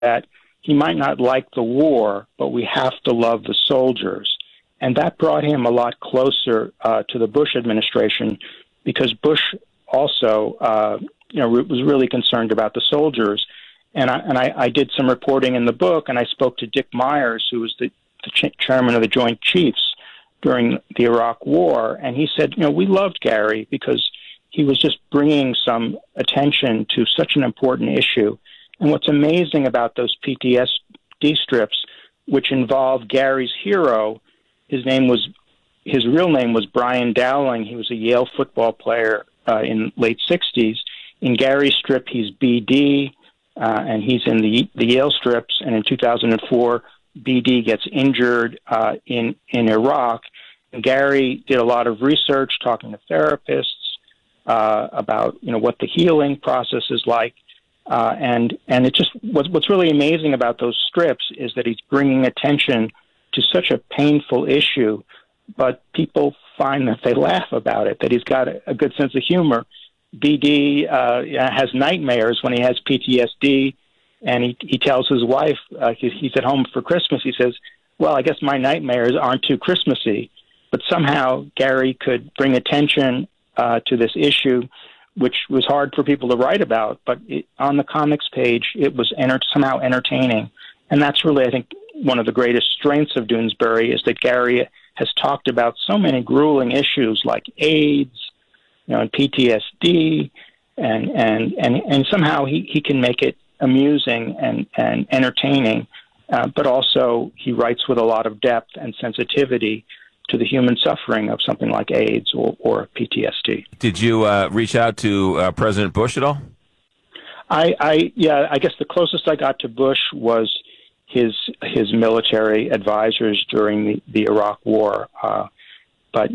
that he might not like the war, but we have to love the soldiers. And that brought him a lot closer to the Bush administration, because Bush also, was really concerned about the soldiers. And I did some reporting in the book, and I spoke to Dick Myers, who was the chairman of the Joint Chiefs during the Iraq War, and he said, we loved Gary because he was just bringing some attention to such an important issue. And what's amazing about those PTSD strips, which involved Gary's hero, his real name was Brian Dowling. He was a Yale football player in late 60s. In Gary's strip, he's BD, and he's in the Yale strips. And in 2004, BD gets injured in Iraq. And Gary did a lot of research, talking to therapists about what the healing process is like. And it just what's really amazing about those strips is that he's bringing attention to such a painful issue, but people find that they laugh about it, that he's got a good sense of humor. BD has nightmares when he has PTSD, and he tells his wife, he's at home for Christmas, he says, well, I guess my nightmares aren't too Christmassy. But somehow Gary could bring attention to this issue, which was hard for people to write about, but on the comics page, it was somehow entertaining. And that's really, I think, one of the greatest strengths of Doonesbury, is that Gary has talked about so many grueling issues like AIDS, and PTSD, and somehow he can make it amusing and entertaining, but also he writes with a lot of depth and sensitivity to the human suffering of something like AIDS or PTSD. Did you reach out to President Bush at all? I guess the closest I got to Bush was his military advisors during the Iraq War. But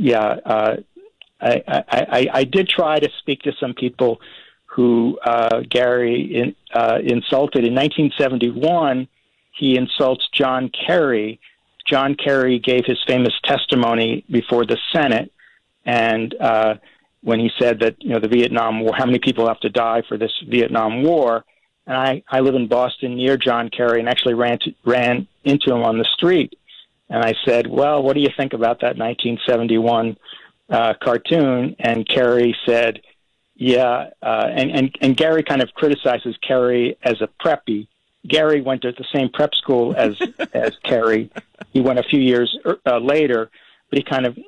I did try to speak to some people who Gary insulted. In 1971, he insults John Kerry. John Kerry gave his famous testimony before the Senate, and when he said that the Vietnam War, how many people have to die for this Vietnam War, and I live in Boston near John Kerry, and actually ran into him on the street, and I said, well, what do you think about that 1971 cartoon? And Kerry said, yeah, and Gary kind of criticizes Kerry as a preppy. Gary went to the same prep school as Kerry. He went a few years later, but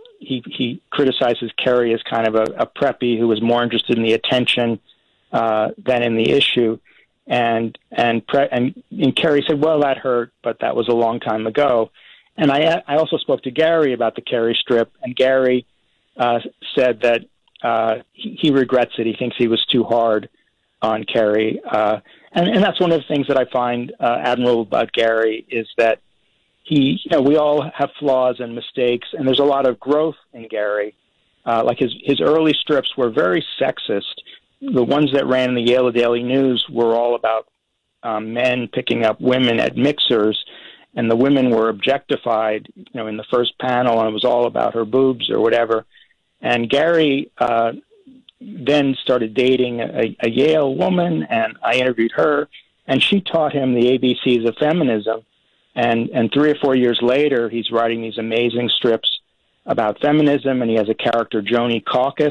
he criticizes Kerry as kind of a preppy who was more interested in the attention than in the issue. And Kerry said, well, that hurt, but that was a long time ago. And I also spoke to Gary about the Kerry strip, and Gary said that he regrets it. He thinks he was too hard on Kerry. And that's one of the things that I find admirable about Gary, is that we all have flaws and mistakes, and there's a lot of growth in Gary. Like his early strips were very sexist. The ones that ran in the Yale Daily News were all about men picking up women at mixers, and the women were objectified, in the first panel, and it was all about her boobs or whatever. And Gary then started dating a Yale woman, and I interviewed her, and she taught him the ABCs of feminism. And 3 or 4 years later, he's writing these amazing strips about feminism, and he has a character, Joni Caucus,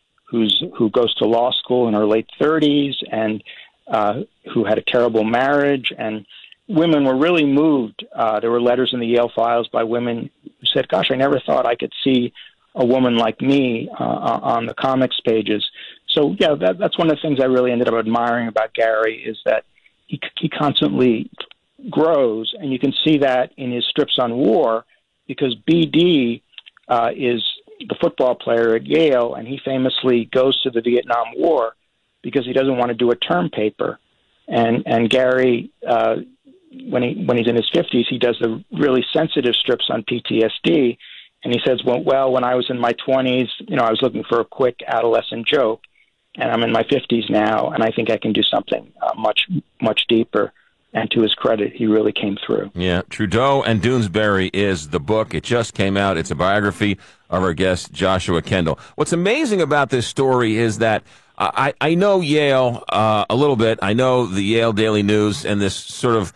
who goes to law school in her late 30s, and who had a terrible marriage. And women were really moved. There were letters in the Yale files by women who said, gosh, I never thought I could see a woman like me on the comics pages. So, yeah, that's one of the things I really ended up admiring about Gary, is that he constantly grows, and you can see that in his strips on war, because BD is the football player at Yale, and he famously goes to the Vietnam War because he doesn't want to do a term paper. And Gary, when he's in his 50s, he does the really sensitive strips on PTSD. And he says, well, when I was in my 20s, I was looking for a quick adolescent joke, and I'm in my 50s now, and I think I can do something much, much deeper. And to his credit, he really came through. Yeah, Trudeau and Doonesbury is the book. It just came out. It's a biography of our guest, Joshua Kendall. What's amazing about this story is that I know Yale a little bit. I know the Yale Daily News and this sort of